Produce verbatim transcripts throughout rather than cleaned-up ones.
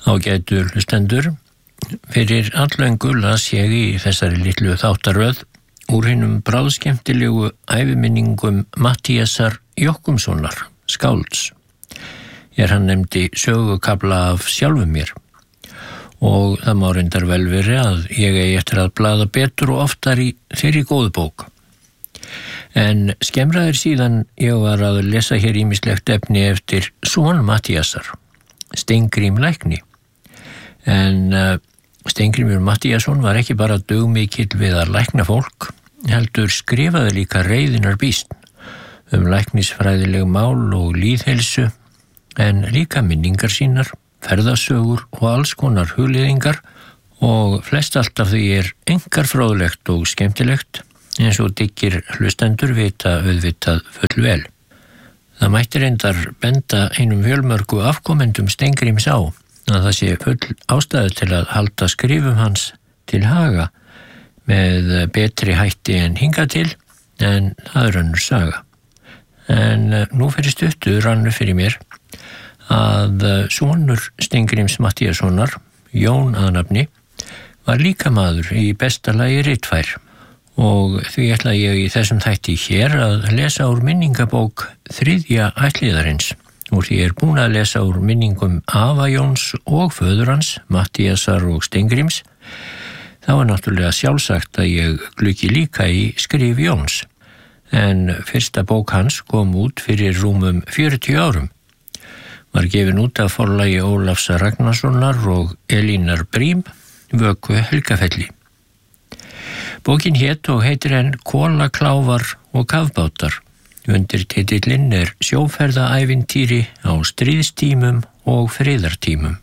Ágætu hlustendur, fyrir alllöngu las ég í þessari litlu þáttaröð úr hinum bráðskemmtilegu æviminningum Matthíasar Jochumssonar, skálds. Er hann nefndi sögukafla af sjálfum mér og það má reyndar vel verið að ég eigi eftir að blaða betur og oftar í þeirri góðu bók. En skemmraðir síðan ég var að lesa hér ýmislegt efni eftir son Matthíasar, Steingrím lækni. En uh, Steingrímur Matthíasson var ekki bara dugmikill við að lækna fólk, heldur skrifaði líka reiðinar býsn um læknisfræðileg mál og lýðheilsu, en líka minningar sínar, ferðasögur og alls konar hugleiðingar, og flest allt af því er einkar fróðlegt og skemmtilegt, eins og dyggir hlustendur vita auðvitað full vel. Það mætti reyndar benda einum fjölmörgu afkomendum Steingríms á að það sé full ástæðu til að halda skrifum hans til haga með betri hætti en hingað til, en það er önnur saga. En nú fyrir stuttu rannu fyrir mér að sonur Steingríms Matthíassonar, Jón að nafni, var líka maður í besta lagi ritfær, og því ætla ég í þessum þætti hér að lesa úr minningabók þriðja ættliðarins. Úr því ég er búin að lesa úr minningum afa Jóns og föður hans, Matthíasar og Steingríms. Það var náttúrulega sjálfsagt að ég gluggi líka í skrif Jóns. En fyrsta bók hans kom út fyrir rúmum fjörutíu árum. Var gefin út af forlagi Ólafs Ragnarssonar og Elínar Brím, Vöku Helgafelli. Bókin hét og heitir enn Kolakláfar og kafbátar. Undir titillinn er sjóferðaævintýri á stríðstímum og friðartímum.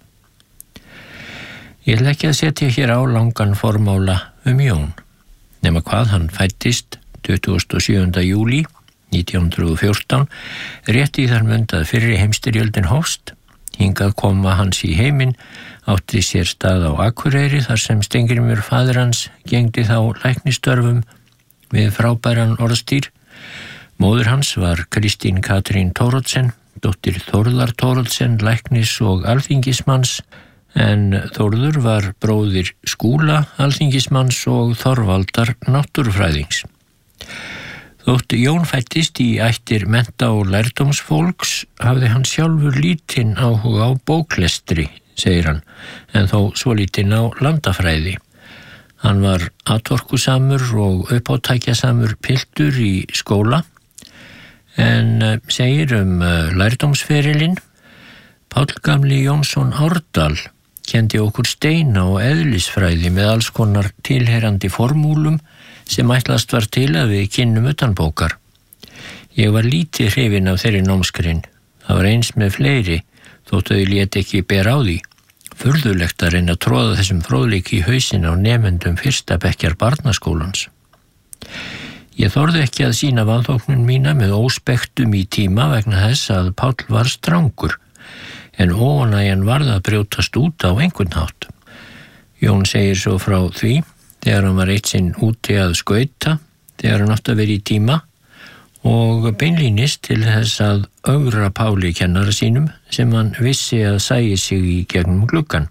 Ég ætla ekki að setja hér á langan formála um Jón, nema hvað hann fæddist tuttugasta og sjöunda júlí nítján hundruð og fjórtán, rétt í þar mund að fyrri heimsstyrjöldin hófst. Hingað koma hans í heiminn, átti sér stað á Akureyri þar sem Steingrímur faðir hans gegndi þá læknistörfum við frábæran orðstýr. Móðir hans var Kristín Katrín Thoroddsen, dóttir Þórðar Thoroddsen, læknis og alþingismanns, en Þórður var bróðir Skúla, alþingismanns og Þorvaldar náttúrufræðings. Þótt Jón fættist í ættir mennta- og lærdómsfólks hafði hann sjálfur lítinn áhuga á bóklestri, segir hann, en þó svolítinn á landafræði. Hann var atorkusamur og uppátækjasamur piltur í skóla, en segir um lærdómsferilinn: Páll gamli Jónsson Árdal kendi okkur steina og eðlisfræði með alls konar tilheyrandi formúlum sem ætlast var til að við kynnum utanbókar. Ég var lítið hrifinn af þeirri námsgrein. Það var eins með fleiri, þótt þau lét ekki bera á því. Furðulegt að reyna að tróða þessum fróðleik í hausinn á nemendum fyrsta bekkjar barnaskólans. Ég þorði ekki að sýna vanþóknun mína með óspektum í tíma vegna þess að Páll var strangur, en óánægjan varð að brjótast út á einhvern hátt. Jón segir svo frá því þegar hann var eitt sinn úti að skauta, þegar hann átti að vera í tíma, og beinlínis til þess að ögra Páli kennara sínum sem hann vissi að sæi sig í gegnum gluggan.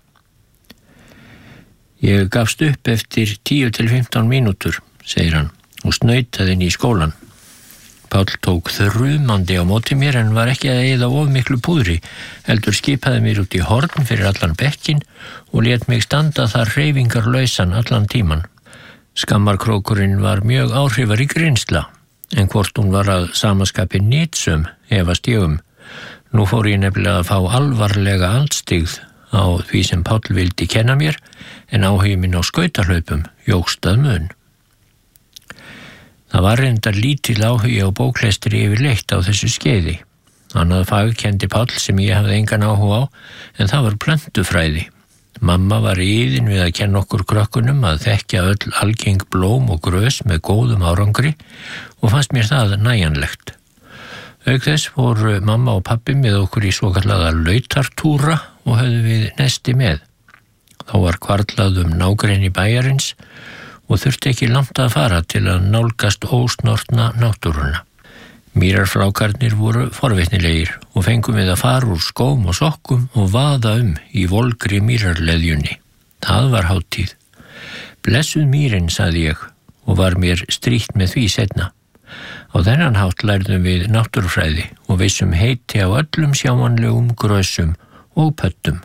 Ég gafst upp eftir tíu til fimmtán mínútur, segir hann, og snautaði inn í skólan. Páll tók þrumandi á móti mér en var ekki að eyða of miklu púðri, heldur skipaði mér út í horn fyrir allan bekkin og lét mig standa þar hreyfingarlausan allan tíman. Skammarkrókurinn var mjög áhrifarík reynsla, en hvort hún var að samaskapi nýtsum efast ég um. Nú fór ég nefnilega að fá alvarlega andstyggð á því sem Páll vildi kenna mér, en áhugi minn á skautahlaupum jókst að mun. Það var reyndar lítil áhugi á bóklestri yfirleitt á þessu skeiði. Annað fag kendi Páll sem ég hafði engan áhuga á, en það var plöntufræði. Mamma var íðin við að kenna okkur krökkunum að þekkja öll algeng blóm og grös með góðum árangri og fannst mér það nægjanlegt. Auk þess fór mamma og pabbi með okkur í svokallaða lautartúra og höfðu við nesti með. Þá var kvarlað um nágrenni bæjarins og þurfti ekki langt að fara til að nálgast ósnortna náttúruna. Mýrarflákarnir voru forvitnilegir og fengum við að fara úr skóm og sokkum og vaða um í volgri mýrarleðjunni. Það var hátíð. Blessuð mýrin, sagði ég og var mér strítt með því seinna. Á þennan hátt lærðum við náttúrufræði og vissum heiti á öllum sjáanlegum grösum og pöttum.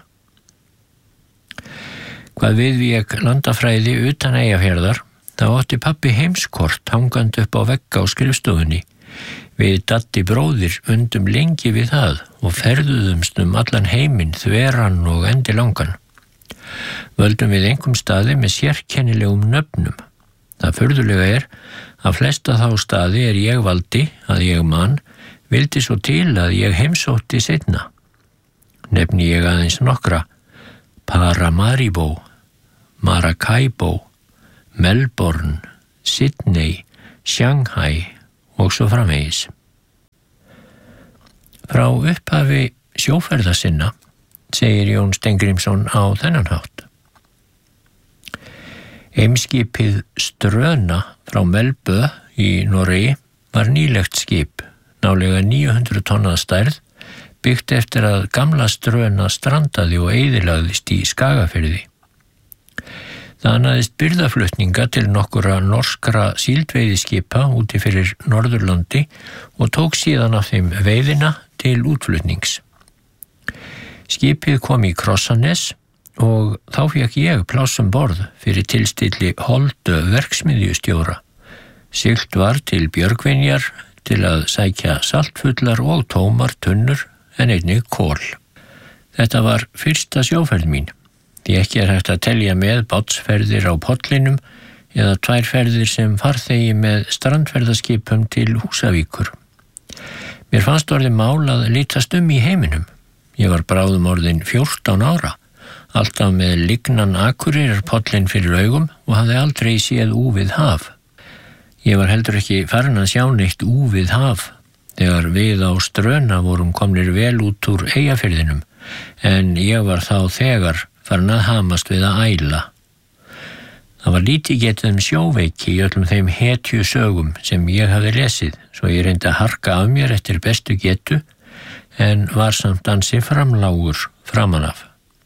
Hvað viðvék landafræði utan Eyjafjarðar, þá átti pabbi heimskort hangand upp á vegg á skrifstofunni. Við Daddi bróðir undum lengi við það og ferðuðumst um allan heiminn þveran og endilangan. Völdum við einhverjum staði með sérkennilegum nöfnum. Það furðulega er að flesta þá staði er ég valdi, að ég man, vildi svo til að ég heimsótti seinna. Nefni ég aðeins nokkra: Paramaribo, Maracaibo, Melbourne, Sydney, Shanghai og svo framvegis. Frá upphafi sjóferða sinna segir Jón Steingrímsson á þennan hátt. Eimskipið Ströna frá Melbö í Noregi var nýlegt skip, nálega níu hundruð tonna að stærð, byggt eftir að gamla Ströna strandaði og eyðilagðist í Skagafirði. Það annaðist birgðaflutninga til nokkura norskra síldveiðiskipa úti fyrir Norðurlandi og tók síðan af þeim veiðina til útflutnings. Skipið kom í Krossanes og þá fékk ég pláss um borð fyrir tilstilli Holdu verksmiðjustjóra. Siglt var til Björgvinjar til að sækja saltfullar og tómar tunnur en einnig kol. Þetta var fyrsta sjóferð mín, því ekki er hægt að telja með bátsferðir á pollinum eða tvær ferðir sem farþegi með strandferðaskipum til Húsavíkur. Mér fannst orðið mál að lítast um í heiminum. Ég var bráðum orðin fjórtán ára, alltaf með lignan Akureyrar pollin fyrir augum og hafði aldrei séð úfið haf. Ég var heldur ekki farin að sjá neitt úfið haf þegar við á Ströna vorum komnir vel út úr Eyjafirðinum, en ég var þá þegar farin að hamast við að æla. Það var lítið getið um sjóveiki í öllum þeim hetju sögum sem ég hafði lesið, svo ég reyndi að harka af mér eftir bestu getu, en var samt ansi framlágur framan af.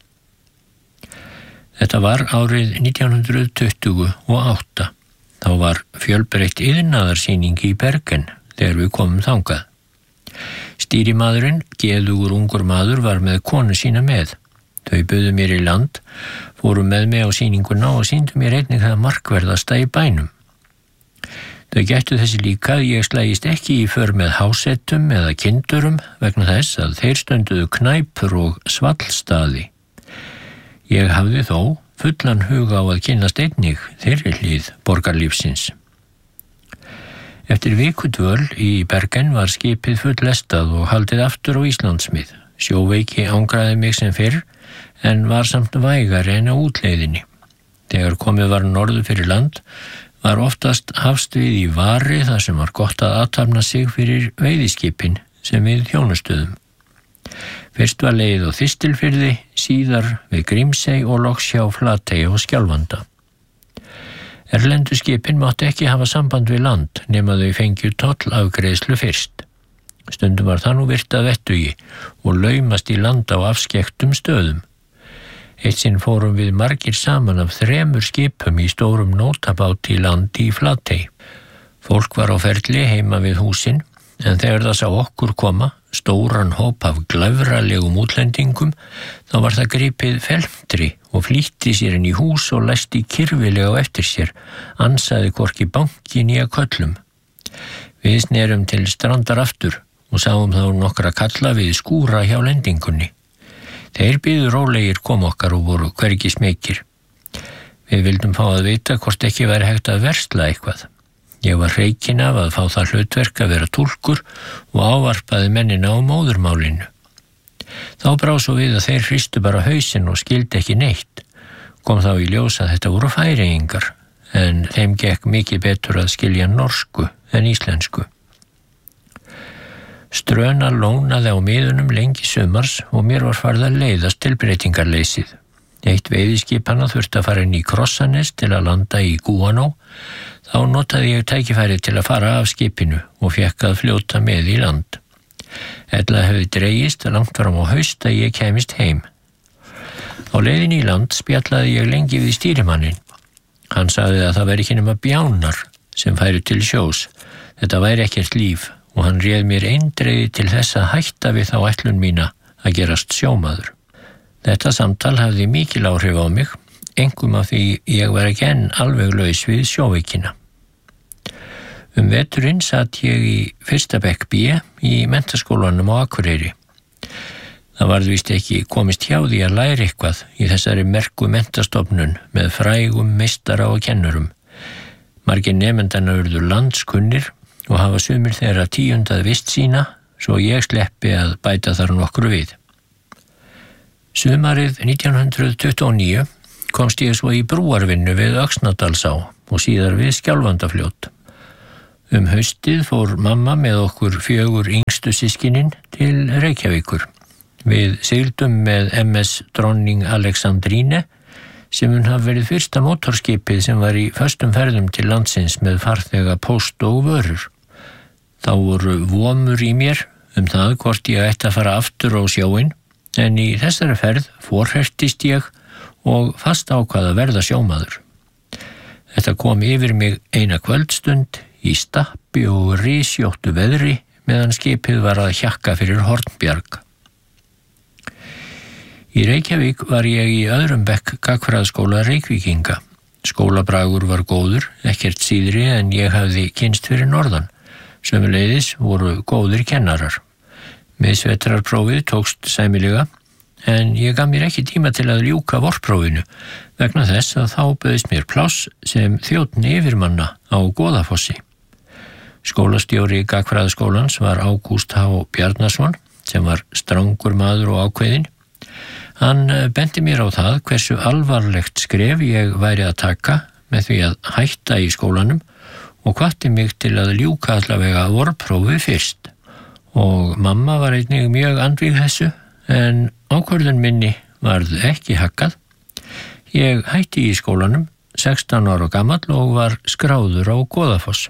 Þetta var árið nítján hundruð tuttugu og átta. Þá var fjölbreytt iðnaðarsýning í Bergen þegar við komum þangað. Stýrimaðurinn, geðugur ungur maður, var með konu sína með. Þau buðu mér í land, fóru með mig á sýninguna og sýndu mér einnig það markverðasta í bænum. Þau gættu þessi líka að ég slægist ekki í för með hásettum eða kindurum vegna þess að þeir stönduðu knæpur og svallstaði. Ég hafði þó fullan huga á að kynnast einnig þeirri hlið borgarlífsins. Eftir vikudvöl í Bergen var skipið fullestað og haldið aftur á Íslandsmið. Sjóveiki ángraði mig sem fyrr, en var samt vægari en á útleiðinni. Þegar komið var norður fyrir land, var oftast hafst við í Vari þar sem var gott að athafna sig fyrir veiðiskipin sem við þjónustuðum. Fyrst var leið á Þistilfirði, síðar við Grímsey og loks hjá Flatey og Skjálfanda. Erlendu skipin mátti ekki hafa samband við land nema þau fengju tollafgreiðslu fyrst. Stundum var það nú virt að vettugi og laumast í land á afskekktum stöðum. Eitt sinn fórum við margir saman af þremur skipum í stórum nótabáti í land í Flatey. Fólk var á ferli heima við húsin, en þegar það sá okkur koma, stóran hóp af glæfralegum útlendingum, þá var það gripið felmtri og flýtti sér inn í hús og læsti kyrfilega á eftir sér, ansaði hvorki banki né köllum. Við snerum til strandar aftur og sáum þá nokkra kalla við skúra hjá lendingunni. Þeir biðu rólegir kom okkar og voru hvergi smekir. Við vildum fá að vita hvort ekki væri hægt að versla eitthvað. Ég var hreykinn af að fá það hlutverk að vera túlkur og ávarpaði mennina á móðurmálinu. Þá brá svo við að þeir hristu bara hausinn og skildi ekki neitt. Kom þá í ljós að þetta voru Færeyingar, en þeim gekk mikið betur að skilja norsku en íslensku. Ströna lónaði á miðunum lengi sumars og mér var farið að leiðast til breytingarleysið. Eitt veiðiskipanna þurfti að fara inn í Krossanes til að landa í Guano. Þá notaði ég tækifæri til að fara af skipinu og fékk að fljóta með í land. Ella hefði dregist langt fram á haust að ég kæmist heim. Á leiðin í land spjallaði ég lengi við stýrimannin. Hann sagði að það væri ekki nema bjánar sem færu til sjós. Þetta væri ekkert líf og hann réð mér eindreiði til þess að hætta við þá ætlun mína að gerast sjómaður. Þetta samtal hafði mikil áhrif á mig, einkum af því ég var ekki enn alveg laus við sjóveikina. Um veturinn satt ég í fyrsta bekk B í menntaskólanum á Akureyri. Það varð víst ekki komist hjá því að læra eitthvað í þessari merku menntastofnun með frægum meistara og kennurum. Margir nemendanna urðu landskunnir og hafa sumir þeirra tíundað vist sína, svo ég sleppi að bæta þar nokkru við. Sumarið nítján hundrað tuttugu og níu komst ég svo í brúarvinnu við Öxnadalsá og síðar við Skjálfandafljót. Um haustið fór mamma með okkur fjögur yngstu systkinin til Reykjavíkur. Við sigldum með M S Dronning Alexandrine sem mun hafa verið fyrsta mótorskipið sem var í föstum ferðum til landsins með farþega, póst og vörur. Þá voru vomur í mér um það hvort ég ætti að fara aftur á sjóinn, en í þessari ferð forhertist ég og fast ákvað að verða sjómaður. Þetta kom yfir mig eina kvöldstund í stappi og risjóttu veðri meðan skipið var að hjakka fyrir Hornbjarg. Í Reykjavík var ég í öðrum bekk gagnfræðaskóla Reykvíkinga. Skólabragur var góður, ekkert síðri en ég hafði kynnst fyrir norðan. Sömuleiðis voru góðir kennarar. Miðsvetrarprófið tókst sæmilega, en ég gaf mér ekki tíma til að ljúka vorprófinu vegna þess að þá bauðst mér pláss sem þjónn yfirmanna á Goðafossi. Skólastjóri gagnfræðaskólans var Ágúst H. Bjarnason, sem var strangur maður og ákveðinn. Hann benti mér á það hversu alvarlegt skref ég væri að taka með því að hætta í skólanum og hvatti mig til að ljúka allavega vorprófi fyrst. Og mamma var einnig mjög andvíg þessu, en ákvörðun minni varð ekki hakkað. Ég hætti í skólanum, sextán ára gamall og var skráður á Goðafoss.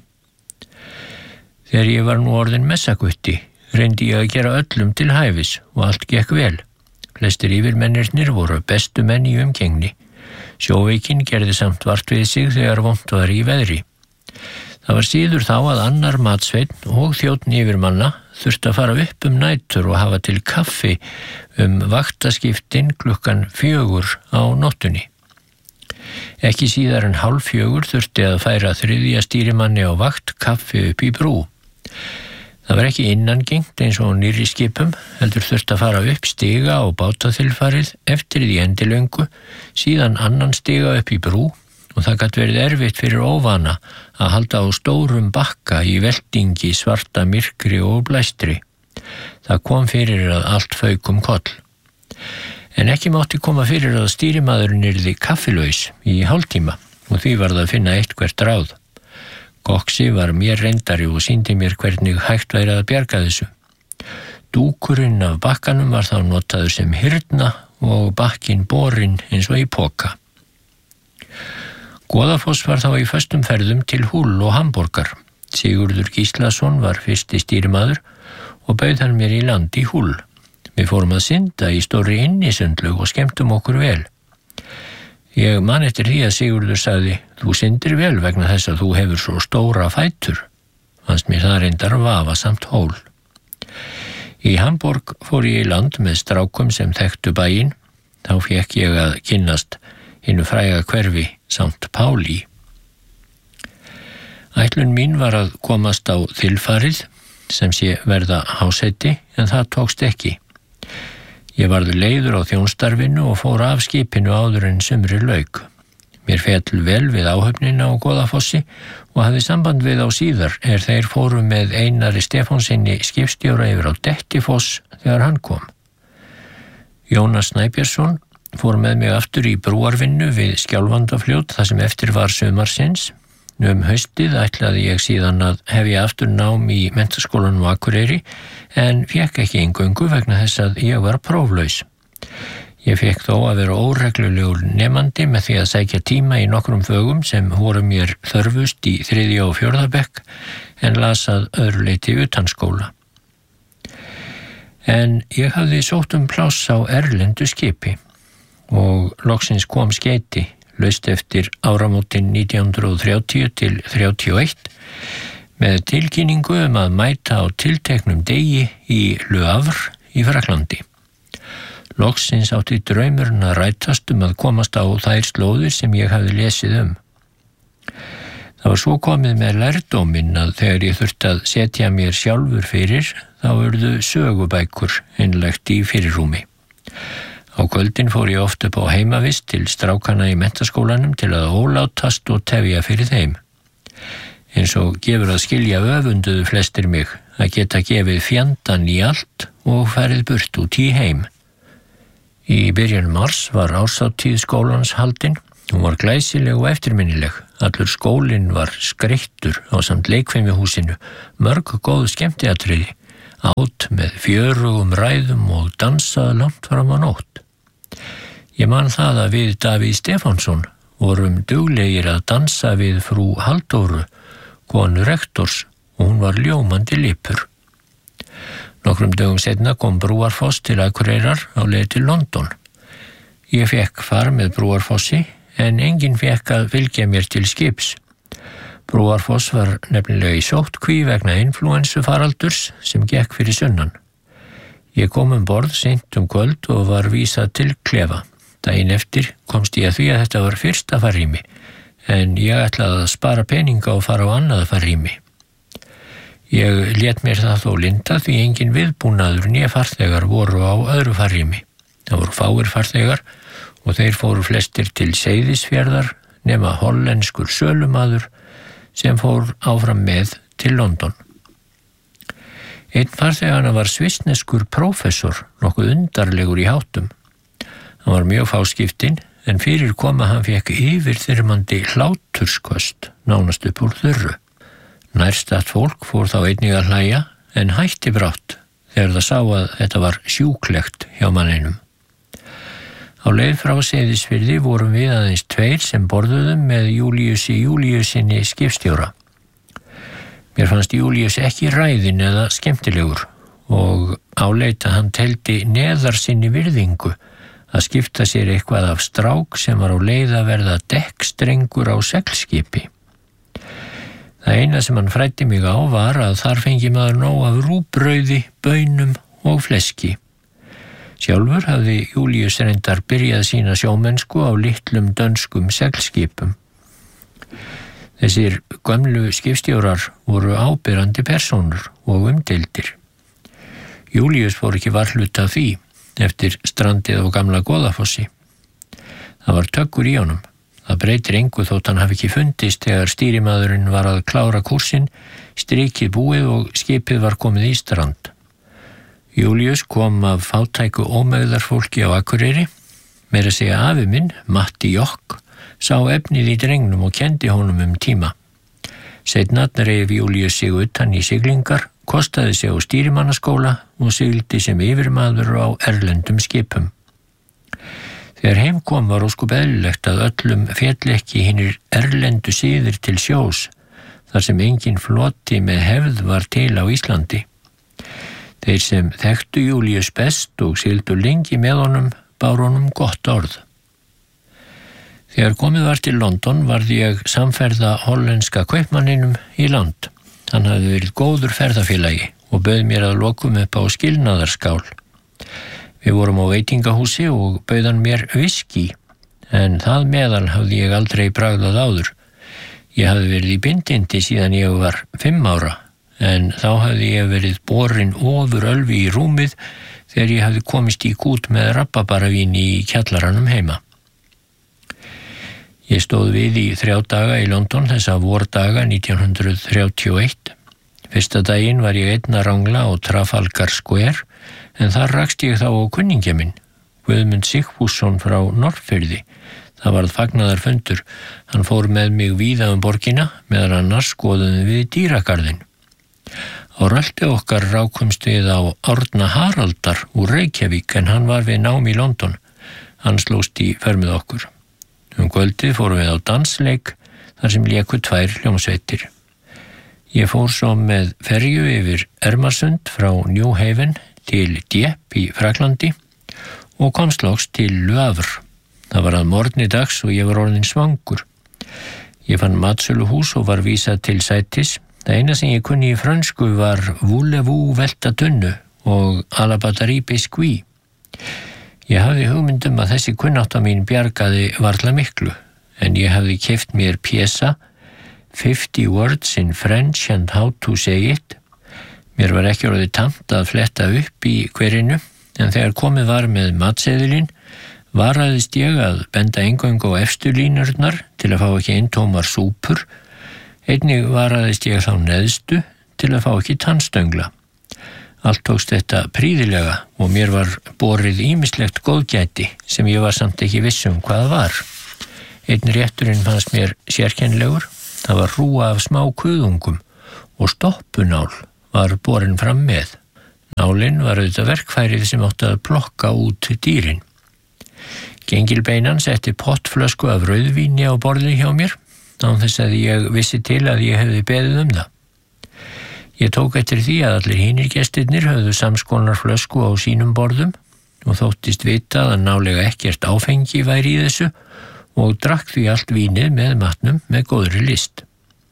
Þegar ég var nú orðin messagutti, reyndi ég að gera öllum til hæfis og allt gekk vel. Flestir yfirmennirnir voru bestu menn í umgengni. Sjóveikin gerði samt vart við sig þegar vont var í veðri. Það var síður þá að annar matsveinn og þjónn yfirmanna þurfti að fara upp um nætur og hafa til kaffi um vaktaskiptin klukkan fjögur á nóttunni. Ekki síðar en hálf fjögur þurfti að færa þriðja stýrimanni á vakt kaffi upp í brú. Það var ekki innangengt eins og nýrri skipum, heldur þurfti að fara upp stiga á bátaþilfarið eftir því endilöngu, síðan annan stiga upp í brú og það gat verið erfitt fyrir óvana að halda á stórum bakka í veltingi, svarta myrkri og blæstri. Það kom fyrir að allt fauk um koll. En ekki mátti koma fyrir að stýrimaðurinn yrði kaffilaus í hálftíma og því var það að finna eitthvert ráð. Goxi var mér reyndari og sýndi mér hvernig hægt væri að bjarga þessu. Dúkurinn af bakkanum var þá notaður sem hyrna og bakkinn borinn eins og í poka. Goðafoss var þá í föstum ferðum til Hull og Hamborgar. Sigurður Gíslason var fyrsti stýrimaður og bauð hann mér í land í Hull. Við fórum að synda í stórri innisundlaug og skemmtum okkur vel. Ég man eftir því að Sigurður sagði, þú syndir vel vegna þess að þú hefur svo stóra fætur. Fannst mér það reyndar vafasamt hól. Í Hamborg fór ég í land með strákum sem þekktu bæinn. Þá fékk ég að kynnast hinu fræga hverfi Sankt Páli. Ætlun mín var að komast á þilfarið sem sé verða hásæti, en það tókst ekki. Ég varð leiður á þjónstarfinu og fór af skipinu áður en sumri lauk. Mér féll vel við áhöfnina á Goðafossi og hafði samband við á síðar er þeir fóru með Einari Stefánsinni skipstjóra yfir á Dettifoss þegar hann kom. Jónas Snæbjörnsson fór með mig aftur í brúarvinnu við Skjálfandafljót þar sem eftir var sumarsins. Um haustið ætlaði ég síðan að hefja aftur nám í menntaskólanum á Akureyri en fékk ekki eingöngu vegna þess að ég var próflaus. Ég fekk þó að vera óreglulegur nemandi með því að sækja tíma í nokkrum fögum sem voru mér þörfust í þriðja og fjórða bekk en lasað öðru leyti utan skóla. En ég hafði sótt um pláss á erlendu skipi og loksins kom skeyti laust eftir áramótin nítján hundruð þrjátíu til þrjátíu og eitt með tilkynningu um að mæta á tilteknum degi í Le Havre í Fraklandi. Loksins átti draumurinn að rætast um að komast á þær slóðir sem ég hafði lesið um. Það var svo komið með lærdóminn að þegar ég þurfti að setja mér sjálfur fyrir, þá urðu sögubækur innlegt í fyrirrúmi. Á kvöldin fór ég oft upp á heimavist til strákana í menntaskólanum til að ólátast og tefja fyrir þeim. Eins og gefur að skilja öfunduðu flestir mig að geta gefið fjandann í allt og farið burt út í heim. Í byrjun mars var árshátíð skólans haldin. Hún var glæsileg og eftirminnileg. Allur skólinn var skreyttur ásamt leikfimihúsinu, mörg góð skemmtiatriði, át með fjörugum ræðum og dansað langt fram á nótt. Ég man það að við Davíð Stefánsson vorum duglegir að dansa við frú Halldóru, konu rektors, og hún var ljómandi lipur. Nokkrum dögum seinna kom Brúarfoss til Akureyrar á leið til London. Ég fekk far með Brúarfossi en enginn fekk að fylgja mér til skips. Brúarfoss var nefnilega í sóttkví vegna inflúensufaraldurs sem gekk fyrir sunnan. Ég kom um borð seint um kvöld og var vísað til klefa. Daginn eftir komst ég að því að þetta var fyrsta farrými, en ég ætlaði að spara peninga og fara á annað farrými. Ég lét mér það þó linda því engin viðbúnaður né farþegar voru á öðru farrými. Það voru fáir farþegar og þeir fóru flestir til Seyðisfjarðar nema hollenskur sölumaður sem fór áfram með til London. Einn farþegana var svissneskur prófessor, nokkuð undarlegur í háttum. Hann var mjög fáskiptinn en fyrir koma hann fekk yfirþyrmandi hlátursköst nánast upp úr þurru. Nærstatt fólk fór þá einnig að hlæja en hætti brátt þegar það sá að þetta var sjúklegt hjá manninum. Á leið frá Seyðisfirði vorum við aðeins tveir sem borðuðum með Júlíusi Júlíusinni skipstjóra. Mér fannst Júlíus ekki ræðin eða skemmtilegur og áleita hann teldi neðar sinni virðingu að skipta sér eitthvað af strák sem var á leið að verða dekkstrengur á seglskipi. Það eina sem hann fræddi mig á var að þar fengi maður nóg af rúgbrauði, baunum og fleski. Sjálfur hafði Júlíus reyndar byrjað sína sjómennsku á litlum dönskum seglskipum. Þessir gömlu skipstjórar voru áberandi persónur og umdeildir. Júlíus fór ekki varhluta af því eftir strandið á gamla Goðafossi. Það var töggur í honum. Það breytir engu þótt hann hafi ekki fundist þegar stýrimaðurinn var að klára kúrsinn, strikið búið og skipið var komið í strand. Júlíus kom af fátæku ómegðarfólki á Akureyri. Meira að segja afi minn, Matti Jokk, sá efnið í drengnum og kendi honum um tíma. Seinna reif Júlíus sig utan í siglingar, kostaði sig á stýrimannaskóla og sigldi sem yfirmaður á erlendum skipum. Þegar heim kom var óskup eðlilegt að öllum féll ekki hinir erlendu siðir til sjós, þar sem engin floti með hefð var til á Íslandi. Þeir sem þekktu Júlíus best og sigldu lengi með honum báru honum gott orð. Þegar komið var til London varð ég samferða hollenska kaupmanninum í land. Hann hafði verið góður ferðafélagi og bauð mér að lokum upp á skilnaðarskál. Við vorum á veitingahúsi og bauð hann mér viskí, en það meðal hafði ég aldrei bragðað áður. Ég hafði verið í bindindi síðan ég var fimm ára, en þá hafði ég verið borin ofur ölvi í rúmið þegar ég hafði komist í kút með rabarbaravín í kjallaranum heima. Ég stóð við í þrjá daga í London þessa vordaga nítján hundruð þrjátíu og eitt. Fyrsta daginn var ég einn að rangla á Trafalgar Square, en þar rakst ég þá á kunningja minn, Guðmund Sigfússon frá Norðfirði. Það varð fagnaðarfundur. Hann fór með mig víða um borgina, meðan annars skoðuðum við dýragarðinn. Á rölti okkar rákumst við á Árna Haraldar úr Reykjavík, en hann var við nám í London. Hann slóst í för með okkur. Um kvöldið fórum við á dansleik þar sem léku tvær hljómsveitir. Ég fór svo með ferju yfir Ermarsund frá New Haven til Dieppe í Fraklandi og komst loks til Le Havre. Það var að morgni dags og ég var orðinn svangur. Ég fann matsöluhús og var vísað til sætis. Það eina sem ég kunni í frönsku var voulez-vous velta tunnu og à la batterie biscuit. Ég hafði hugmyndum að þessi kunnátta mín bjargaði varla miklu, en ég hafði keypt mér pjesa fifty words in French and how to say it. Mér var ekki orðið tamt að fletta upp í hverinu, en þegar komið var með matseðilinn, varaðist ég að benda eingöngu á efstu línurnar til að fá ekki eintómar súpur. Einnig varaðist ég þá neðstu til að fá ekki tannstöngla. Allt tókst þetta prýðilega og mér var borið ýmislegt góðgæti sem ég var samt ekki viss um hvað var. Einn rétturinn fannst mér sérkennilegur. Það var hrúga af smá kuðungum og stoppunál var borin fram með. Nálin var auðvitað verkfærið sem átti að plokka út dýrin. Gengilbeinan setti pottflösku af rauðvíni á borðið hjá mér, án þess að ég vissi til að ég hefði beðið um það. Ég tók eftir því að allir hinir gestirnir höfðu samskonar flösku á sínum borðum og þóttist vitað að nálega ekkert áfengi væri í þessu og drakk því allt vínið með matnum með góðri list.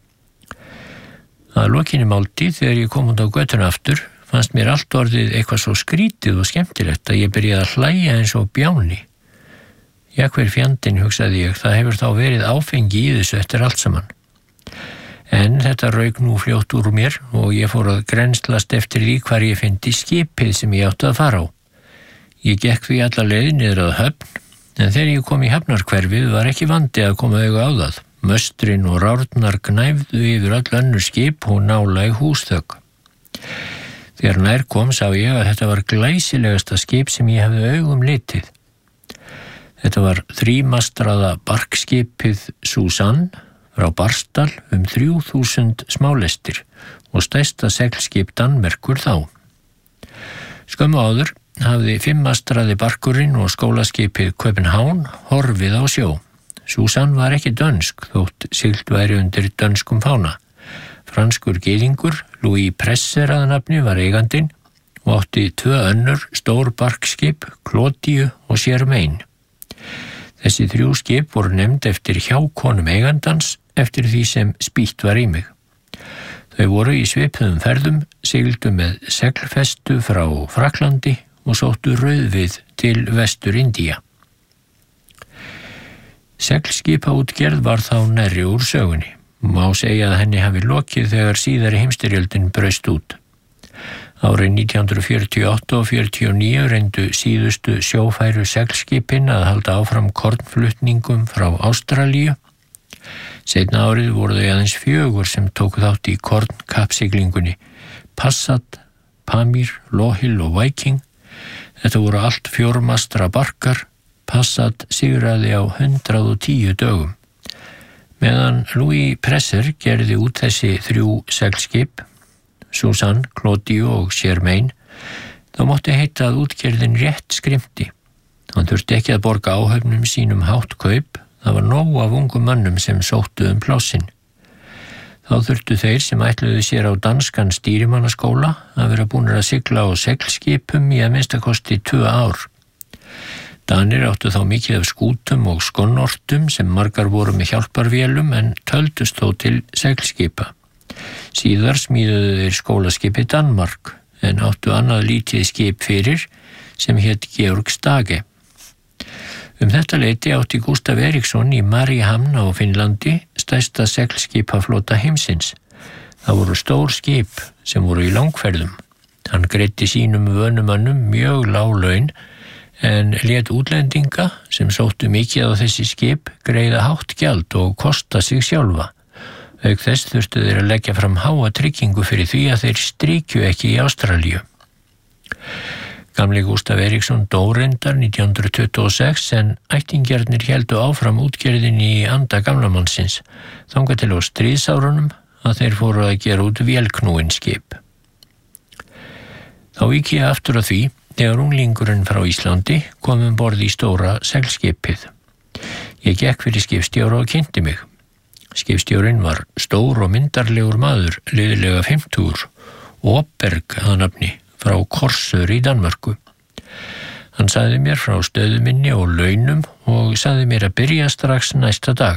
Að lokinni máltíð þegar ég kom út á götuna aftur fannst mér allt orðið eitthvað svo skrítið og skemmtilegt að ég byrjaði að hlæja eins og bjáni. Já, hver fjandinn, hugsaði ég, það hefur þá verið áfengi í þessu eftir allt saman. En þetta rauk nú fljótt úr mér og ég fór að grenslast eftir því hvar ég fyndi skipið sem ég átti að fara á. Ég gekk því alla leið niður að Höfn, en þegar ég kom í hafnarhverfið var ekki vandi að koma auga á það. Möstrin og rárnar gnæfðu yfir öll önnur skip og nálæg húsþök. Þegar nær kom sá ég að þetta var glæsilegasta skip sem ég hafði augum litið. Þetta var þrímastraða barkskipið Susanne frá Barstal um þrjú þúsund smálestir og stærsta seglskip Danmerkur þá. Skömmu áður hafði fimmmastraði barkurinn og skólaskipið København horfið á sjó. Susanne var ekki dönsk þótt siglt væri undir dönskum fána. Franskur gyðingur, Louis Presser að nafni, var eigandinn og átti tvö önnur stór barkskip, Klódíu og Sérmein. Þessi þrjú skip voru nefnd eftir hjákonum eigandans eftir því sem spýtt var í mig. Þau voru í svipuðum ferðum, sigldu með seglfestu frá Fraklandi og sóttu rauðvið til Vestur-Indía. Seglskipaútgerð var þá nærri úr sögunni. Má segja að henni hafi lokið þegar síðari heimsstyrjöldin braust út. Árið nítján hundruð fjörutíu og átta og fjörutíu og níu reyndu síðustu sjófæru seglskipin að halda áfram kornflutningum frá Ástralíu. Seinna árið voru þau aðeins fjögur sem tóku þátt í kornkappsiglingunni, Passat, Pamir, Lohil og Viking. Þetta voru allt fjórmastra barkar. Passat sigraði á hundrað og tíu dögum. Meðan Louis Presser gerði út þessi þrjú seglskip, Susanne, Klódíu og Sérmein, þá mátti heita að útgerðin rétt skrimti. Hann þurfti ekki að borga áhöfnum sínum hátt kaup, það var nóg af ungum mönnum sem sóttu um plássin. Þá þurftu þeir sem ætluðu sér á danskan stýrimannaskóla að vera búnir að sigla á seglskipum í að minnstakosti tvö ár. Danir áttu þá mikið af skútum og skonnortum sem margar voru með hjálparvélum en töldust þó til seglskipa. Síðar smíðuðu þeir skólaskipi Danmark en áttu annað lítið skip fyrir sem hét Georg Stage. Um þetta leyti átti Gustaf Eriksson í Mariehamn á Finnlandi stærsta seglskipaflota heimsins. Það voru stór skip sem voru í langferðum. Hann greiddi sínum vönumönnum mjög lág laun en lét útlendinga sem sóttu mikið á þessi skip greiða hátt gjald og kosta sig sjálfa. Auk þess þurftu þeir að leggja fram háa tryggingu fyrir því að þeir strykju ekki í Ástralíu. Gamli Gustaf Eriksson dó reyndar nítján hundruð tuttugu og sex en ættingjarnir héldu áfram útgerðinni í anda gamlamannsins, þangað til á stríðsárunum að þeir fóru að gera út vélknúin skip. Þá vík ég aftur að því þegar unglingurinn frá Íslandi kom um borð í stóra seglskipið. Ég gekk fyrir skipstjóra og kynnti mig. Skipstjórinn var stór og myndarlegur maður, liðlega fimmtugur, Åberg að nafni, frá Korsør í Danmörku. Hann sagði mér frá stöðu minni og launum og sagði mér að byrja strax næsta dag.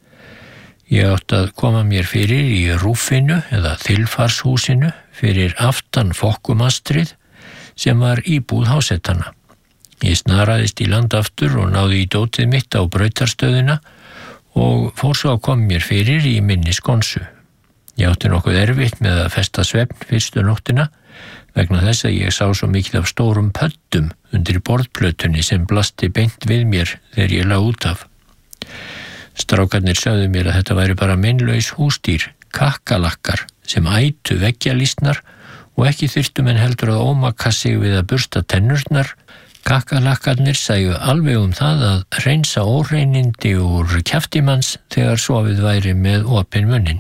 Ég átti að koma mér fyrir í rúfinu eða þilfarshúsinu fyrir aftan fokkumastrið sem var íbúð hásetanna. Ég snaraðist í land aftur og náði í dótið mitt á brautarstöðina og fór svo að koma mér fyrir í minni skonsu. Ég átti nokkuð erfitt með að festa svefn fyrstu nóttina vegna þess að ég sá svo mikið af stórum pöddum undir borðplötunni sem blasti beint við mér þegar ég lá út af. Strákarnir sögðu mér að þetta væri bara meinlaus húsdýr, kakkalakkar sem ætu veggjalýsnar og ekki þyrftu menn heldur að ómaka sig við að bursta tennurnar. Kakkalakkarnir sæju alveg um það að hreinsa óhreinindi úr kjaftimanns þegar sofið væri með opinn munnin.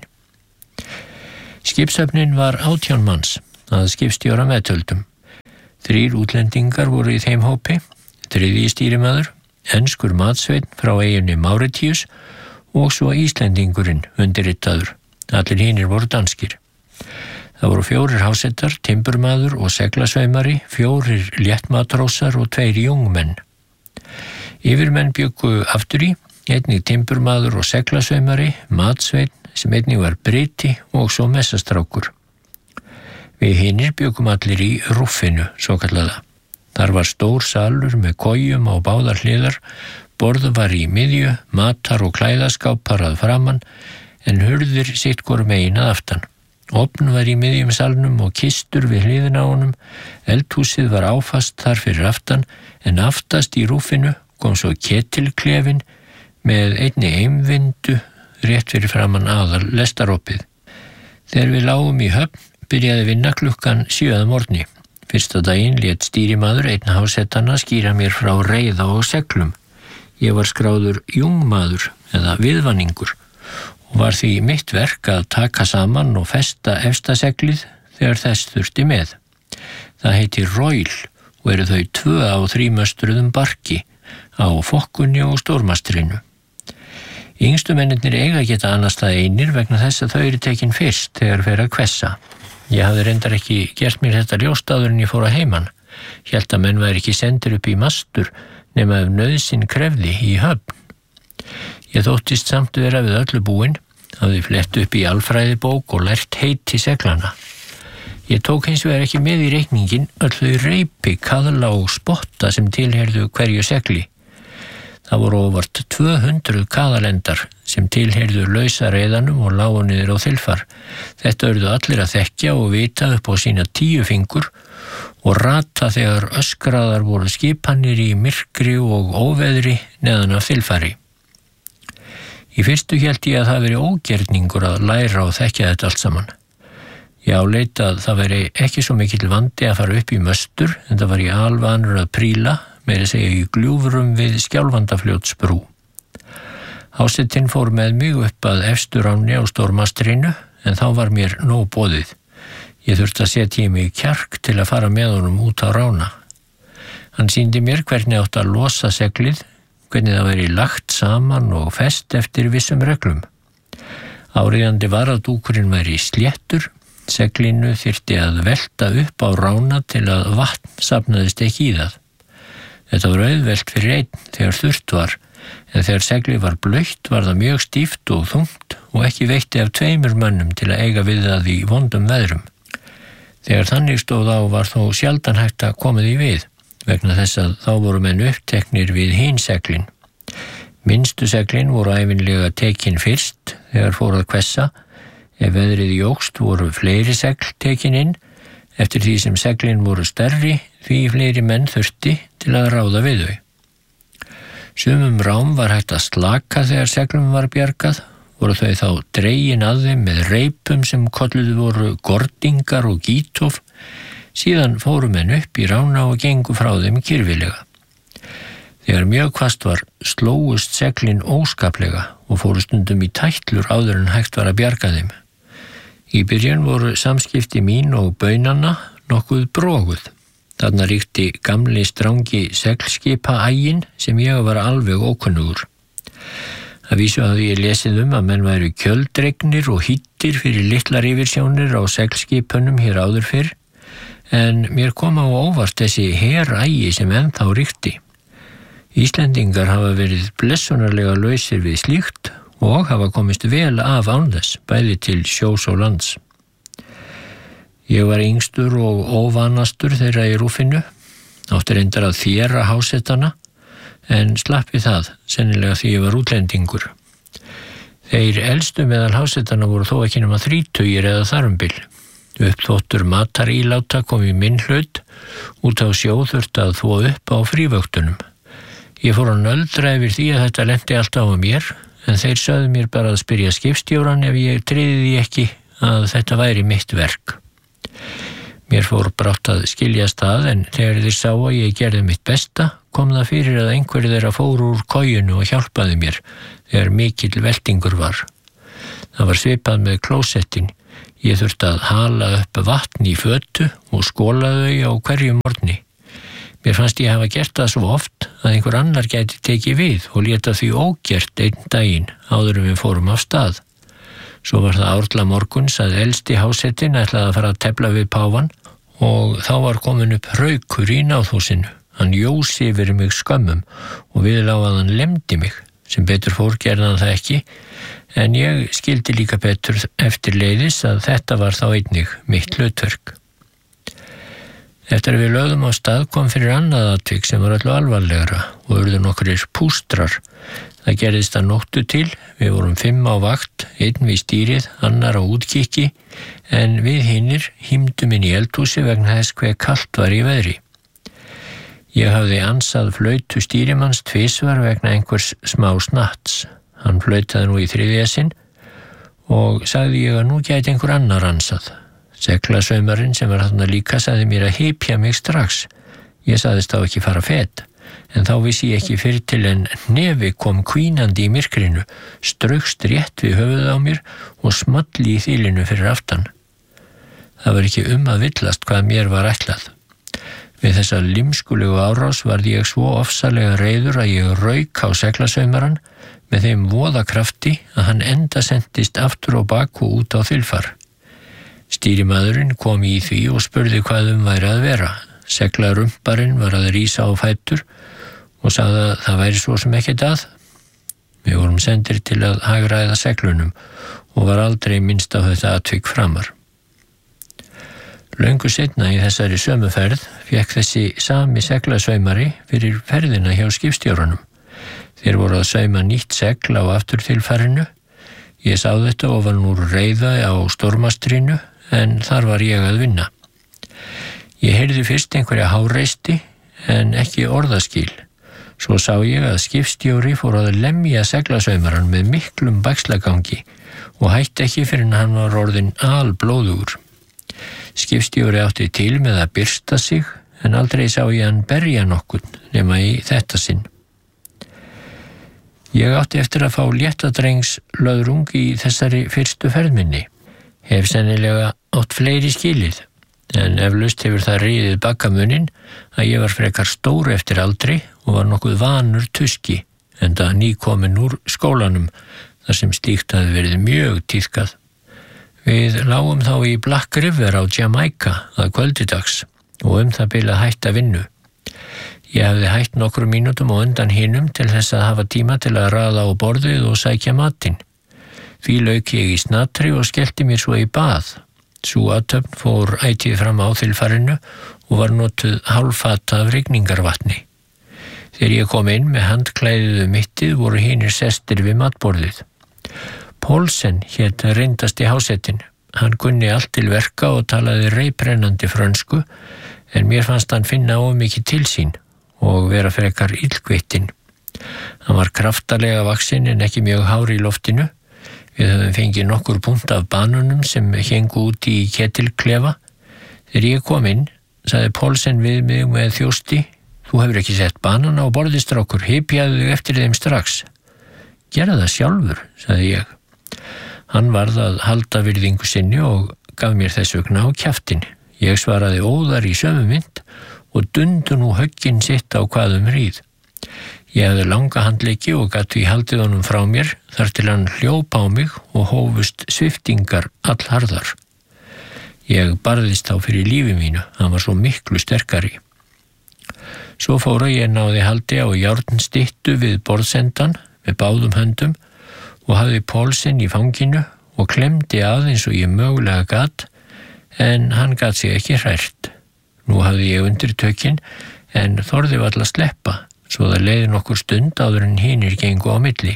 Skipshöfnin var átján manns að skipstjóra meðtöldum. Þrír útlendingar voru í þeim hópi, þriðji stýrimaður, enskur matsveinn frá eyjunni Máritíus og svo Íslendingurinn undirritaður. Allir hinir voru danskir. Það voru fjórir hásettar, timburmaður og seglasveimari, fjórir léttmatrósar og tveir jungmenn. Yfirmenn bjuggu aftur í, einnig timburmaður og seglasveimari, matsveinn sem einnig var briti og svo messastrákur. Við hinir bjuggum allir í rúffinu, svo kallaða. Þar var stór salur með kojum á báðar hliðar, borð var í miðju, matar og klæðaskápar að framan, en hurðir sitt hvoru megin að aftan. Opn var í miðjum salnum og kistur við hliðina á honum, eldhúsið var áfast þar fyrir aftan, en aftast í rúffinu kom svo ketilklefin með einni eimvindu rétt fyrir framan aðal lestaropið. Þegar við lágum í höfn byrjaði vinna klukkan sjö að morgni. Fyrsta daginn lét stýrimaður einn hásettanna skýra mér frá reiða og seglum. Ég var skráður jungmaður eða viðvanningur og var því mitt verk að taka saman og festa efsta seglið þegar þess þurfti með. Það heitir roil og eru þau tvö á þrímöstruðum barki á fokkunni og stórmastrinu. Yngstu mennirnir eiga geta annars það einir vegna þess að þau eru tekin fyrst þegar fer að hvessa. Ég hafði reyndar ekki gert mér þetta ljóst áður en ég fór að heiman. Hélt að menn væri ekki sendir upp í mastur nema ef nauðsyn krefði í höfn. Ég þóttist samt vera við öllu búin, hafði flett upp í alfræðibók og lært heiti seglana. Ég tók hins vegar ekki með í reikningin öll þau reipi, kaðla og spotta sem tilheyrðu hverju segli. Það voru óvart tvö hundruð kaðalendar sem tilheyrðu lausa reiðanum og lágu niður á þilfar. Þetta urðu allir að þekkja og vita upp á sína tíu fingur og rata þegar öskraðar voru skipanir í myrkri og óveðri neðan af þilfari. Í fyrstu hélt ég að það veri ógerningur að læra og þekkja þetta allt saman. Ég áleit að það veri ekki svo mikill vandi að fara upp í möstur en það var ég alvanur að príla, meira segja í gljúfrum við Skjálfandafljótsbrú. Hásettinn fór með mig upp að efstu ránni á stórmastrinu en þá var mér nóg boðið. Ég þurfti að setja í mig kjark til að fara með honum út á rána. Hann sýndi mér hvernig átt að losa seglið, hvernig það veri lagt saman og fest eftir vissum reglum. Áríðandi var að dúkurinn væri sléttur, seglinu þyrfti að velta upp á rána til að vatn safnaðist ekki í það. Þetta var auðvelt fyrir einn þegar þurrt var, en þegar seglið var blautt var það mjög stíft og þungt og ekki veitti af tveimur mönnum til að eiga við það í vondum veðrum. Þegar þannig stóð á var þó sjaldan hægt að koma því við, vegna þess að þá voru menn uppteknir við hin seglin. Minnstu seglin voru ævinlega tekin fyrst þegar fór að hvessa. Ef veðrið jókst voru fleiri segl tekin inn, eftir því sem seglin voru stærri því fleiri menn þurfti til að ráða við þau. Sumum rám var hægt að slaka þegar seglum var bjargað, voru þau þá dregin að þeim með reipum sem kolluðu voru gordingar og gítof, síðan fóru menn upp í rána og gengu frá þeim kyrfilega. Þegar mjög hvasst var slóust seglin óskaplega og fóru stundum í tætlur áður en hægt var að bjarga þeim. Í byrjun voru samskipti mín og baunanna nokkuð broguð. Þarna ríkti gamli strangi seglskipaægin sem ég var alveg ókunnugur. Að vísu hafði ég lesið um að menn væru kjöldregnir og hýttir fyrir litlar yfirsjónir á seglskipunum hér áður fyrr, en mér kom á óvart þessi herægi sem ennþá ríkti. Íslendingar hafa verið blessunarlega lausir við slíkt og hafa komist vel af án þess, bæði til sjós og lands. Ég var yngstur og óvanastur þeirra í rúfinu, átti reyndar að þéra hásetana, en slappi það, sennilega því ég var útlendingur. Þeir elstu meðal hásetana voru þó ekki nema þrítugir eða þarumbil. Uppþóttur mataríláta kom í minn hlut, út á sjó þurfti að þvo upp á frívöktunum. Ég fór að nöldra yfir því að þetta lenti alltaf á mér, en þeir sögðu mér bara að spyrja skipstjóran ef ég tryði því ekki að þetta væri mitt verk. Mér fór brátt að skiljast það, en þegar þeir sá að ég gerði mitt besta, kom það fyrir að einhverju þeirra fór úr kojunu og hjálpaði mér þegar mikill veltingur var. Það var svipað með klósettin. Ég þurfti að hala upp vatn í fötu og skóla þau á hverju morgni. Mér fannst ég hafa gert það svo oft að einhver annar gæti tekið við og léta því ógert einn daginn áður en við fórum af stað. Svo var það árla morguns að elsti hásettin ætlaði að fara að tefla við páfann og þá var komin upp raukur í náðhúsinu. Hann jósi yfir mig skömmum og við lá að hann lemdi mig. Sem betur fór gerði hann það ekki, en ég skildi líka betur eftir leiðis að þetta var þá einnig mitt hlutverk. Eftir að við lögðum á stað kom fyrir annað atvik sem var öllu alvarlegra og urðu nokkrir pústrar. Það gerðist að nóttu til, við vorum fimm á vakt, einn við stýrið, annar á útkikki, en við hinnir hímdum inn í eldhúsi vegna þess hve kalt var í veðri. Ég hafði ansað flautu stýrimanns tvisvar vegna einhvers smá snatts. Hann flautaði nú í þriðja sinn og sagði ég að nú gæti einhver annar ansað. Seglasaumarinn sem var þarna líka sagði mér að hypja mig strax. Ég sagðist þá ekki fara fet, en þá vissi ég ekki fyrir til en nefi kom kvínandi í myrkrinu, straukst rétt við höfuð á mér og smalli í þilinu fyrir aftan. Það var ekki um að villast hvað mér var ætlað. Við þessa limskulegu árás varð ég svo ofsalega reiður að ég rauk á seglasaumaran með þeim voðakrafti að hann enda sendist aftur og bak og út á þilfar. Stýrimaðurinn kom í því og spurði hvað um væri að vera. Seglarumparinn var að rísa á fætur og sagði að það væri svo sem ekkert að. Við vorum sendir til að hagræða seglunum og var aldrei minnst á þetta atvik framar. Löngu seinna í þessari sömu ferð fékk þessi sami seglasaumari fyrir ferðina hjá skipstjóranum. Þeir voru að sauma nýtt segl á afturþilfarinu. Ég sá þetta ofan úr reiða á stórmastrinu, en þar var ég að vinna. Ég heyrði fyrst einhverja háreisti, en ekki orðaskil. Svo sá ég að skipstjóri fór að lemja seglasaumaran með miklum bægslagangi og hætti ekki fyrir en hann var orðinn alblóðugur. Skipstjóri átti til með að byrsta sig, en aldrei sá ég hann berja nokkurn nema í þetta sinn. Ég átti eftir að fá léttadrengs löðrung í þessari fyrstu ferðminni. Hef sennilega átt fleiri skilið, en eflaust hefur það riðið bakamuninn að ég var frekar stór eftir aldri og var nokkuð vanur tuski, enda nýkomin úr skólanum, þar sem slíkt hafði verið mjög tíðkað. Við lágum þá í Black River á Jamaica að kvöldidags og um það bil að hætta vinnu. Ég hafði hætt nokkrum mínútum og undan hinum til þess að hafa tíma til að raða á borðið og sækja matinn. Því lauk ég í snatri og skellti mér svo í bað. Sú athöfn fór ætíð fram á þilfarinu og var notuð hálffata af rigningarvatni. Þegar ég kom inn með handklæðið mittið voru hinir sestir við matborðið. Poulsen hét reyndasti hásettin. Hann kunni allt til verka og talaði reiprennandi frönsku, en mér fannst hann finna of mikið til sín og vera frekar illkvittinn. Hann var kraftalega vaxinn en ekki mjög hár í loftinu. Við höfum fengið nokkur punkt af banunum sem héngu út í ketilklefa. Þegar ég kom inn, sagði Poulsen við mig með þjósti: "Þú hefur ekki sett banana á borðistrákur, hypjaðu þig eftir þeim strax." "Gerðu það sjálfur," sagði ég. Hann varð að halda virðingu sinni og gaf mér þess vegna á kjaftinn. Ég svaraði óðar í sömu mynd og dundu nú höggin sitt á hvaðum hríð. Ég hefði langa handleggi og gat því haldið honum frá mér þar til hann hljóp á mig og hófust sviftingar allharðar. Ég barðist þá fyrir lífi mínu, hann var svo miklu sterkari. Svo fór að ég náði haldi á járnstyttu við borðsendan með báðum höndum og hafði Pálsson í fanginu og klemdi að eins og ég mögulega gat, en hann gat sig ekki hrært. Nú hafði ég undir tökin, en þorði varla sleppa, svo það leiði nokkur stund áður en hinir gengu á milli.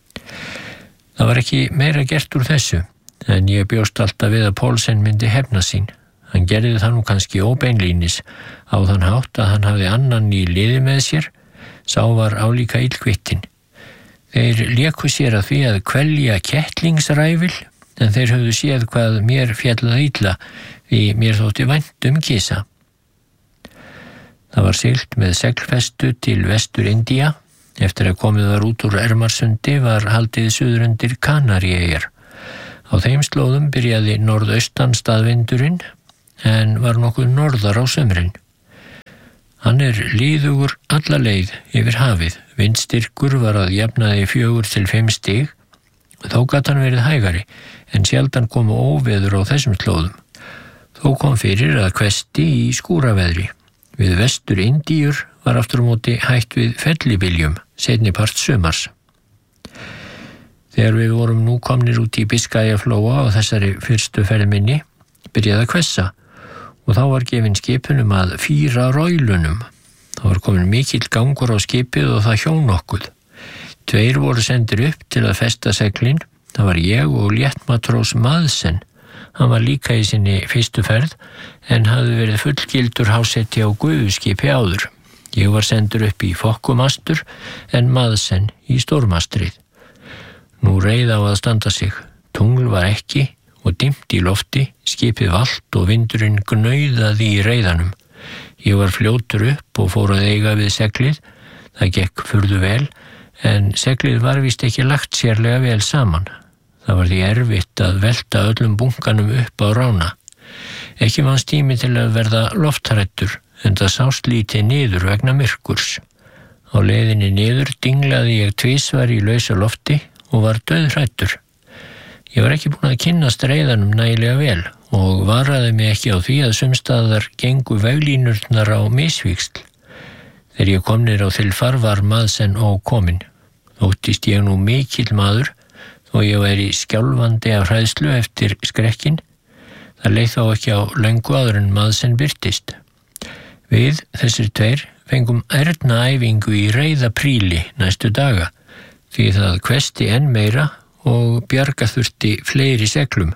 Það var ekki meira gert úr þessu, en ég bjóst alltaf við að Pálsson myndi hefna sín. Hann gerði það nú kannski óbeinlínis á þann hátt að hann hafði annan í liði með sér, sá var álíka illkvittin. Þeir léku sér að því að kvelja kettlingsræfil, en þeir höfðu séð hvað mér fjallaði illa því mér þótti vænt um kisa. Það var siglt með seglfestu til Vestur-Indía. Eftir að komið var út úr Ermarsundi var haldið suður undir Kanaríeyjar. Á þeim slóðum byrjaði norðaustan staðvindurinn, en var nokkuð norðar á sumrin. Hann er líðugur alla leið yfir hafið. Vindstyrkur var að jafnaði fjögur til fimm stig. Þó gat hann verið hægari, en sjaldan komu óveður á þessum slóðum. Þó kom fyrir að hvessti í skúraveðri. Við Vestur-Indíur var aftur á móti hætt við fellibyljum, seinni part sumars. Þegar við vorum nú komnir út í Biskajaflóa á þessari fyrstu ferð minni, byrjaði að hvessa og þá var gefin skipunum að fýra rólunum. Það var komin mikill gangur á skipið og það hjón nokkuð. Tveir voru sendir upp til að festa seglin. Það var ég og léttmatrós Madsen. Hann var líka í sinni fyrstu ferð, en hafði verið fullgildur hásetti á gufuskipi áður. Ég var sendur upp í fokkumastur, en Madsen í stórmastrið. Nú reið á að standa sig. Tungl var ekki og dimmt í lofti, skipið valt og vindurinn gnauðaði í reiðanum. Ég var fljótur upp og fór að eiga við seglið. Það gekk furðu vel, en seglið var víst ekki lagt sérlega vel saman. Það var því erfitt að velta öllum bunkanum upp á rána. Ekki vannst tími til að verða lofthræddur, en það sást lítið niður vegna myrkurs. Á leiðinni niður dinglaði ég tvisvar í lausa lofti og var dauðhræddur. Ég var ekki búin að kynnast reiðanum nægilega vel og varaði mig ekki á því að sumstaðar gengu veglínurnar á misvíxl. Þegar ég kom niður á þilfar var Madsen ókominn. Þóttist ég nú mikill maður og ég væri skjálfandi af hræðslu eftir skrekkin. Það leið þó ekki á löngu áður en Madsen birtist. Við, þessir tveir, fengum ærnaæfingu í reiðapríli næstu daga, því það hvessti enn meira og bjarga þurfti fleiri seglum.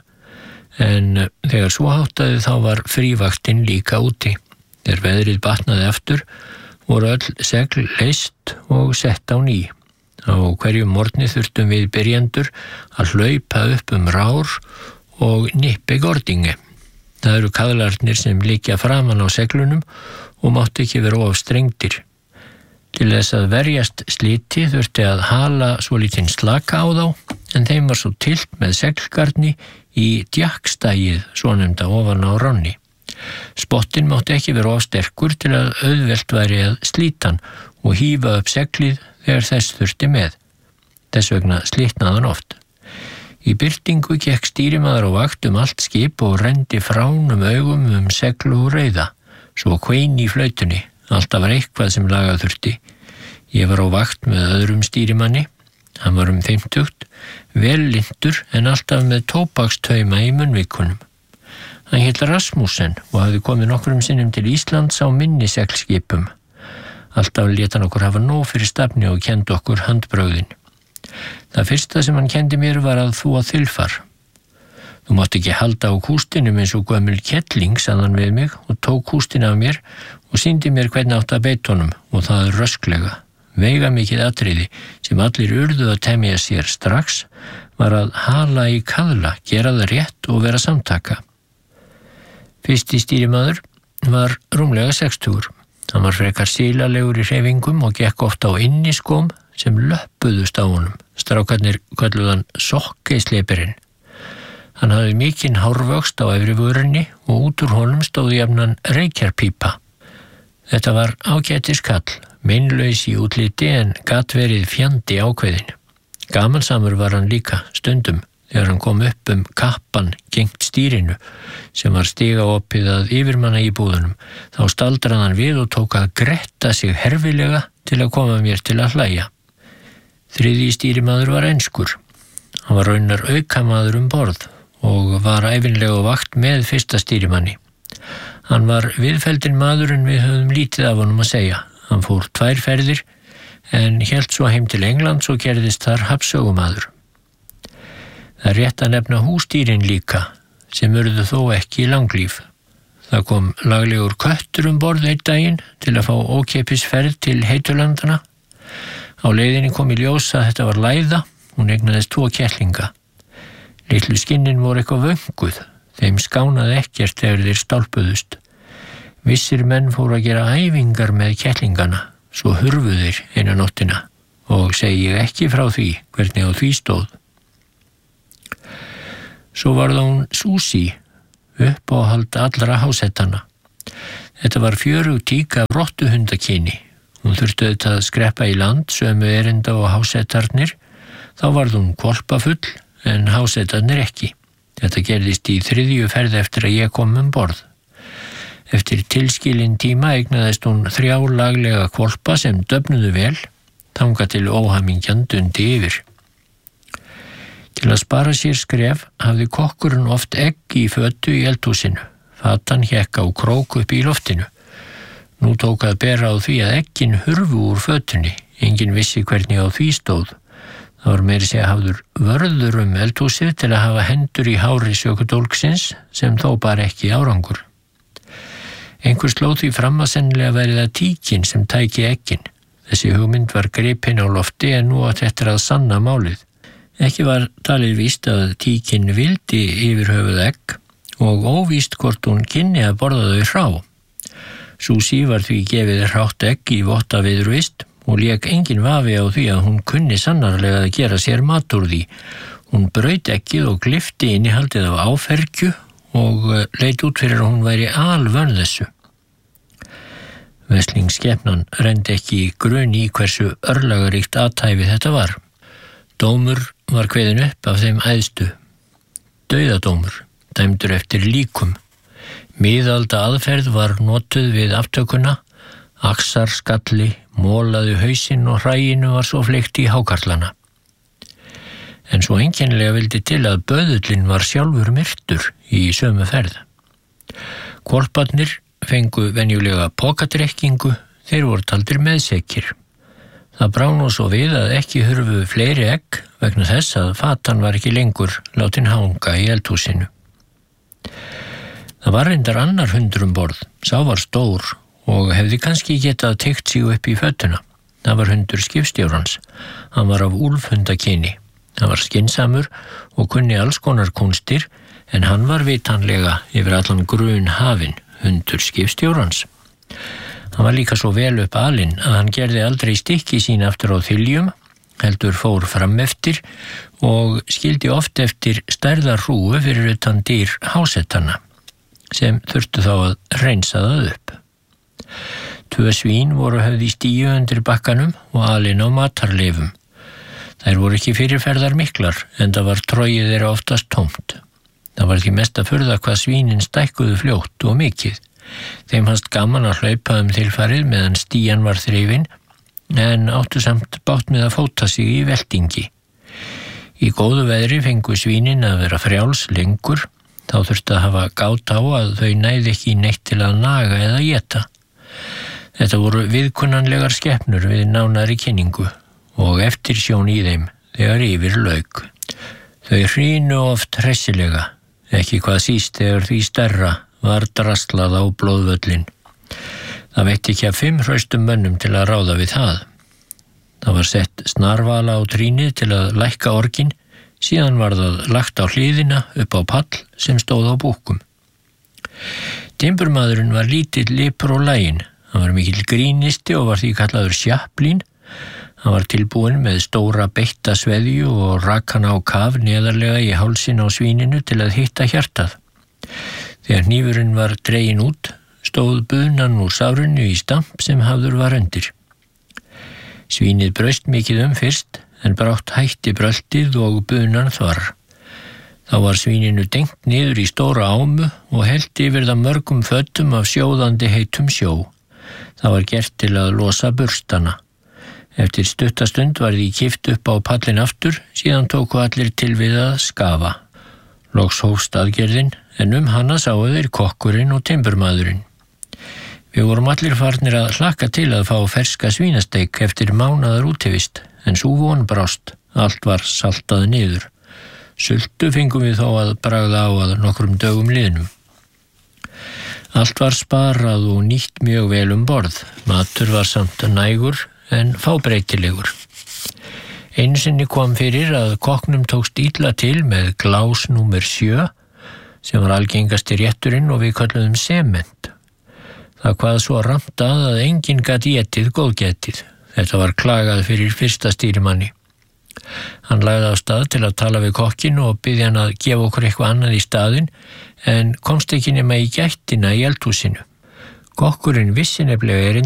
En þegar svo háttaði þá var frívaktin líka úti. Þegar veðrið batnaði aftur, voru öll segl leyst og sett á ný. Á hverjum morgni þurftum við byrjendur að hlaupa upp um rár og nippi gordingi. Það eru kaðlarnir sem liggja framan á seglunum og mátti ekki vera of strengdir. Til þess að verjast sliti þurfti að hala svolítinn slaka á þá, en þeim var svo tylt með seglgarni í djakkstægið, svonefnda ofan á ránni. Spottinn mátti ekki vera of sterkur til að auðvelt væri að slíta hann og hífa upp seglið þegar þess þurfti með. Þess vegna slitnaði hann oft. Í birtingu gekk stýrimaður á vakt um allt skip og renndi fránum augum um seglu og reiða, svo kvein í flautunni. Alltaf var eitthvað sem lagað þurfti. Ég var á vakt með öðrum stýrimanni. Hann var um fimmtugt, vel lyntur en alltaf með tóbakstauma í munnvikunum. Hann hét Rasmussen og hafði komið nokkrum sinnum til Íslands á minni seglskipum. Alltaf lét hann okkur hafa nóg fyrir stafni og kendi okkur handbrögðin. Það fyrsta sem hann kendi mér var að þúa þilfar. Þú mátt ekki halda á kústinum eins og gömul kettling, sagði hann við mig og tók kústin af mér og sýndi mér hvernig átti að beita honum, og það rösklega. Veiga mikið atriði sem allir urðu að temja sér strax var að hala í kaðla, gera það rétt og vera samtaka. Fyrsti stýrimaður var rúmlega sextugur. Hann var frekar sílalegur í hreyfingum og gekk oft á inniskóm sem löppuðust á honum. Strákarnir kölluðu hann sokkisleipirinn. Hann hafði mikinn hárvöxt á efri vörinni og út úr honum stóð jafnan reykjarpípa. Þetta var ágætis kall, meinlaus í útliti en gat verið fjandi ákveðin. Gamansamur var hann líka stundum þegar hann kom upp um kappan gengt stýrinu sem var stigaopið að yfirmanna í búðunum. Þá staldraði hann við og tók að gretta sig herfilega til að koma mér til að hlæja. Þriðji stýrimaður var enskur. Hann var raunar aukamaður um borð og var ævinlega á vakt með fyrsta stýrimanni. Hann var viðfeldinn maður en við höfum lítið af honum að segja. Hann fór tvær ferðir en hélt svo heim til Englands og gerðist þar hafsögumaður. Það er rétt að nefna húsdýrin líka, sem urðu þó ekki langlíf. Það kom laglegur köttur um borð einn daginn til að fá ókeypis ferð til heitulandana. Á leiðinni kom í ljós að þetta var læða, hún eignaðist tvo kettlinga. Litlu skinnin voru eitthvað vönguð, þeim skánaði ekkert þegar þeir stálpuðust. Vissir menn fóru að gera æfingar með kettlingana, svo hurfu þeir eina nóttina og segi ég ekki frá því hvernig á því stóð. Svo var það hún Susie, uppáhald allra hásettana. Þetta var fjörug tíka af rottuhundakyni. Hún þurfti auðvitað að skreppa í land, sömu erinda og hásettarnir. Þá varð hún hvolpafull, en hásettarnir ekki. Þetta gerðist í þriðju ferð eftir að ég kom um borð. Eftir tilskilinn tíma eignaðist hún þrjá laglega hvolpa sem döfnuðu vel, þangað til óhamingjan dundi yfir. Til að spara sér skref hafði kokkurinn oft egg í fötu í eldhúsinu. Fatan hékk á krók upp í loftinu. Nú tók að bera á því að eggin hurfu úr fötunni. Enginn vissi hvernig á því stóð. Það var meiri segja hafður vörður um eldhúsið til að hafa hendur í hári sökudólksins sem þó bar ekki árangur. Einhver sló því fram að sennilega væri það tíkin sem tæki eggin. Þessi hugmynd var gripin á lofti en nú átti eftir að sanna málið. Ekki var talið víst að tíkin vildi yfir höfuð egg og óvíst hvort hún kynni að borða þau hrá. Susie var því gefið hrátt egg í votta viðurvist og lék engin vafi á því að hún kunni sannarlega að gera sér mat úr því. Hún braut eggið og glyfti innihaldið af áfergju og leit út fyrir að hún væri alvön þessu. Veslingsskepnan renndi ekki grun í hversu örlagaríkt athæfi þetta var. Dómur var kveðinn upp af þeim æðstu. Dauðadómur, dæmdur eftir líkum. Miðalda aðferð var notuð við aftökuna, axar skalli, mólaði hausinn og hræinu var svo fleygt í hákarlana. En svo einkennilega vildi til að böðullinn var sjálfur myrtur í sömu ferð. Hvolparnir fengu venjulega pokadrekkingu, þeir voru taldir meðsekir. Það brá nú svo við að ekki hurfu fleiri egg vegna þess að fatan var ekki lengur látin hanga í eldhúsinu. Það var reyndar annar hundur um borð, sá var stór og hefði kannski getað teygt sig upp í fötuna. Það var hundur skipstjórans, hann var af úlfhundakyni. Hann var skynsamur og kunni alls konar kúnstir en hann var vitanlega yfir allan grun hafinn, hundur skipstjórans. Hann var líka svo vel upp alinn að hann gerði aldrei stykki sín aftur á þyljum, heldur fór fram eftir og skildi oft eftir stærðar hrúu fyrir utan dýr hásettana, sem þurftu þá að reynsa það upp. Tvö svín voru höfð í stíu undir bakkanum og alinn á matarleifum. Þær voru ekki fyrirferðar miklar, en það var tróið þeirra oftast tómt. Það var því mest að furða hvað svínin stækkuðu fljótt og mikið. Þeim fannst gaman að hlaupa um tilfarið meðan stían var þrifin, en áttu samt bátt með að fóta sig í veltingi. Í góðu veðri fengu svínin að vera frjáls lengur, þá þurfti að hafa gát á að þau næði ekki neitt til að naga eða éta. Þetta voru viðkunnanlegar skepnur við nánari kynningu og eftirsjón í þeim þegar yfir lauk. Þau hrínu oft hressilega, ekki hvað síst þegar því stærra var draslað á blóðvöllin. Það veitti ekki að fimm hraustum mönnum til að ráða við það. Það var sett snarvala á trínið til að lækka orgin, síðan var það lagt á hliðina upp á pall sem stóð á búkum. Timburmaðurinn var lítill lipur og læginn. Hann var mikill grínisti og var því kallaður Chaplin. Hann var tilbúinn með stóra beitta sveðju og rak hann á kaf neðarlega í hálsin á svíninu til að hitta hjartað. Þegar hnífurinn var dreginn út, stóð bunan úr sárinu í stamp sem hafður var undir. Svínið braust mikið um fyrst, en brátt hætti bröltið og bunan þvarr. Þá var svíninu dengt niður í stóra ámu og hellt yfir það mörgum fötum af sjóðandi heitum sjó. Það var gert til að losa burstana. Eftir stuttastund var því kippt upp á pallin aftur, síðan tóku allir til við að skafa. Loks hófst aðgerðin, en um hana sáu þeir kokkurinn og timburmaðurinn. Við vorum allir farnir að hlakka til að fá ferska svínasteik eftir mánaðar útivist, en sú von brást. Allt var saltað niður. Sultu fengum við þó að bragða á að nokkrum dögum liðnum. Allt var sparað og nýtt mjög vel um borð. Matur var samt nægur en fábreytilegur. Einu sinni kom fyrir að kokknum tókst illa til með glás númer sjö, sem var algengasti rétturinn og við kölluðum sement. Það kvað svo ramt að að enginn gat étið góðgetið. Þetta var klagað fyrir fyrsta stýrimanni. Hann lagði á stað til að tala við kokkinn og biðja hann að gefa okkur eitthvað annað í staðinn, en komst ekki nema í gættina í eldhúsinu. Kokkurinn vissi nefnilega erindi